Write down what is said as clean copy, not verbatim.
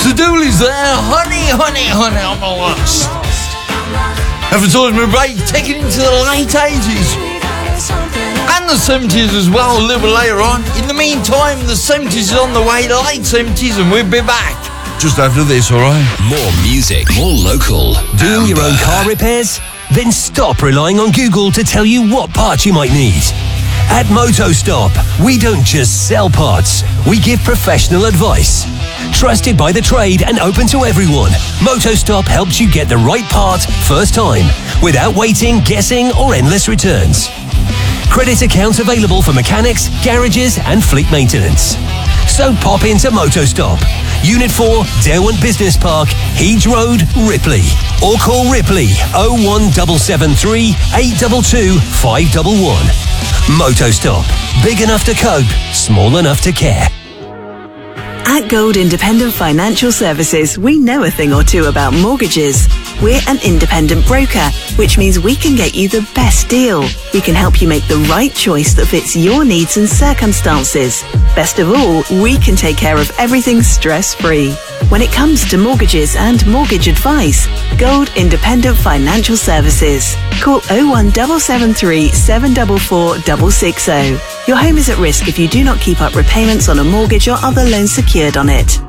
Mr. Dooley's there. Honey, honey, honey, I'm lost. Advertisement break taken into the late 80s. And the 70s as well, a little later on. In the meantime, the 70s is on the way, the late 70s, and we'll be back just after this, alright? More music, more local. Doing your own car repairs? Then stop relying on Google to tell you what parts you might need. At MotoStop, we don't just sell parts, we give professional advice. Trusted by the trade and open to everyone, MotoStop helps you get the right part first time, without waiting, guessing, or endless returns. Credit accounts available for mechanics, garages, and fleet maintenance. So pop into MotoStop, Unit 4, Derwent Business Park, Heeds Road, Ripley. Or call Ripley 01773 822 511. MotoStop. Big enough to cope, small enough to care. At Gold Independent Financial Services, we know a thing or two about mortgages. We're an independent broker, which means we can get you the best deal. We can help you make the right choice that fits your needs and circumstances. Best of all, we can take care of everything stress-free. When it comes to mortgages and mortgage advice, Gold Independent Financial Services. Call 01773 744 660. Your home is at risk if you do not keep up repayments on a mortgage or other loan secured on it.